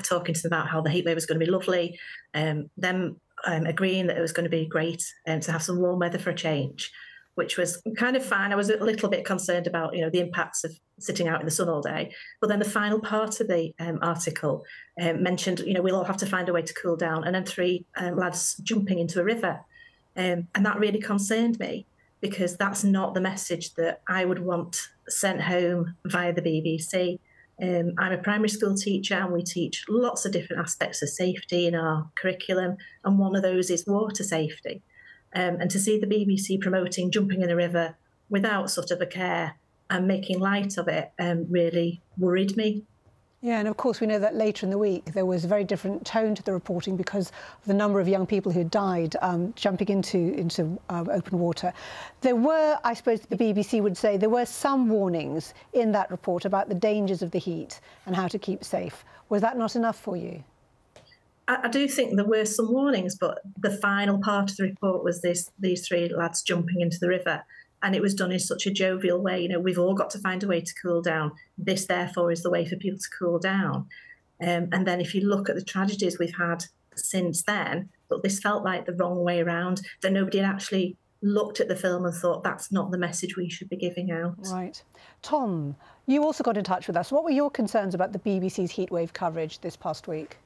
talking to them about how the heatwave was going to be lovely, them agreeing that it was going to be great to have some warm weather for a change, which was kind of fine. I was a little bit concerned about, the impacts of sitting out in the sun all day. But then the final part of the article mentioned, we'll all have to find a way to cool down, and then 3 lads jumping into a river. And that really concerned me, because that's not the message that I would want sent home via the BBC. I'm a primary school teacher, and we teach lots of different aspects of safety in our curriculum, and one of those is water safety. And to see the BBC promoting jumping in a river without sort of a care and making light of it really worried me. Yeah, and of course we know that later in the week there was a very different tone to the reporting because of the number of young people who died jumping into open water. There were, I suppose the BBC would say, there were some warnings in that report about the dangers of the heat and how to keep safe. Was that not enough for you? I do think there were some warnings, but the final part of the report was these 3 lads jumping into the river. And it was done in such a jovial way. We've all got to find a way to cool down. This, therefore, is the way for people to cool down. And then if you look at the tragedies we've had since then, but this felt like the wrong way around, that nobody had actually looked at the film and thought that's not the message we should be giving out. Right. Tom, you also got in touch with us. What were your concerns about the BBC's heatwave coverage this past week?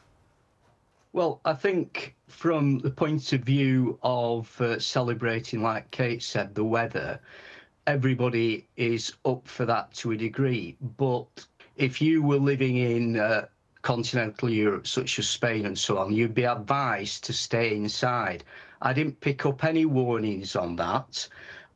Well, I think from the point of view of celebrating, like Kate said, the weather, everybody is up for that to a degree. But if you were living in continental Europe, such as Spain and so on, you'd be advised to stay inside. I didn't pick up any warnings on that.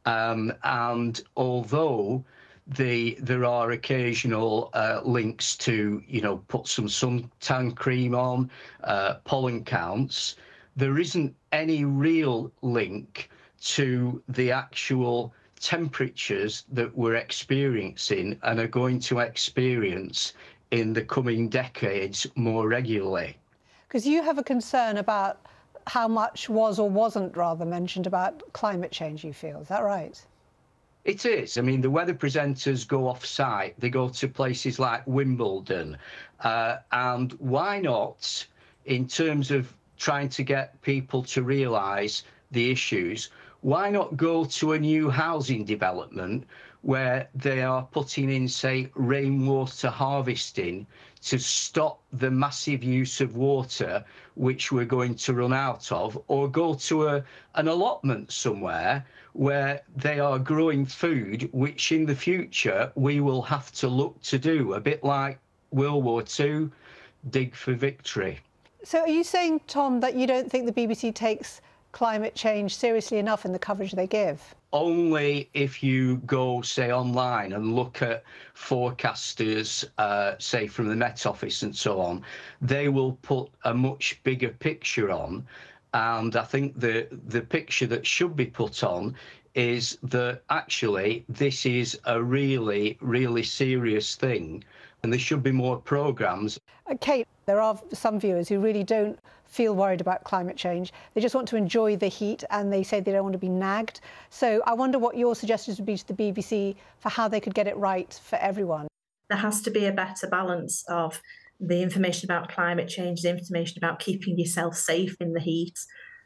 And although there are occasional links to, put some suntan cream on, pollen counts, there isn't any real link to the actual temperatures that we're experiencing and are going to experience in the coming decades more regularly. Because you have a concern about how much was or wasn't rather mentioned about climate change, you feel, is that right? It is. I mean, the weather presenters go off-site. They go to places like Wimbledon. And why not, in terms of trying to get people to realise the issues, why not go to a new housing development where they are putting in, say, rainwater harvesting to stop the massive use of water, which we're going to run out of, or go to an allotment somewhere where they are growing food, which in the future we will have to look to do, a bit like World War II, dig for victory. So are you saying, Tom, that you don't think the BBC takes climate change seriously enough in the coverage they give? Only if you go, say, online and look at forecasters, say, from the Met Office and so on, they will put a much bigger picture on. And I think the picture that should be put on is that actually this is a really, really serious thing, and there should be more programmes. Kate, there are some viewers who really don't feel worried about climate change. They just want to enjoy the heat, and they say they don't want to be nagged. So I wonder what your suggestions would be to the BBC for how they could get it right for everyone. There has to be a better balance of the information about climate change, the information about keeping yourself safe in the heat,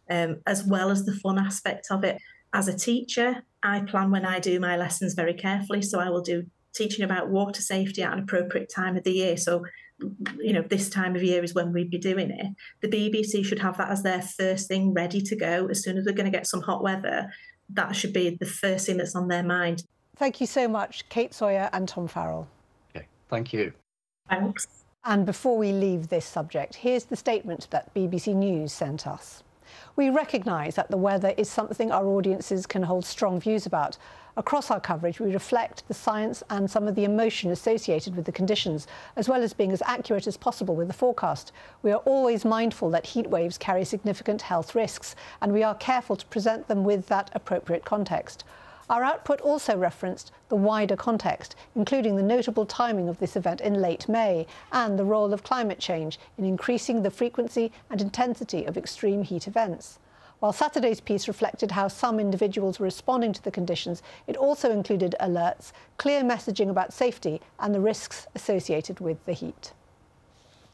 as well as the fun aspect of it. As a teacher, I plan when I do my lessons very carefully, so I will do teaching about water safety at an appropriate time of the year. So, this time of year is when we'd be doing it. The BBC should have that as their first thing ready to go. As soon as we're going to get some hot weather, that should be the first thing that's on their mind. Thank you so much, Kate Sawyer and Tom Farrell. Okay, thank you. Thanks. And before we leave this subject, here's the statement that BBC News sent us. We recognise that the weather is something our audiences can hold strong views about. Across our coverage, we reflect the science and some of the emotion associated with the conditions, as well as being as accurate as possible with the forecast. We are always mindful that heat waves carry significant health risks, and we are careful to present them with that appropriate context. Our output also referenced the wider context, including the notable timing of this event in late May and the role of climate change in increasing the frequency and intensity of extreme heat events. While Saturday's piece reflected how some individuals were responding to the conditions, it also included alerts, clear messaging about safety and the risks associated with the heat.